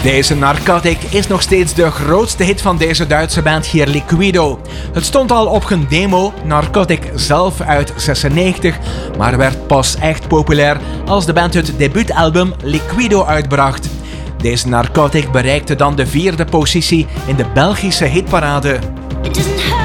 Deze Narcotic is nog steeds de grootste hit van deze Duitse band hier Liquido. Het stond al op hun demo, Narcotic zelf uit 96, maar werd pas echt populair als de band het debuutalbum Liquido uitbracht. Deze Narcotic bereikte dan de 4e positie in de Belgische hitparade.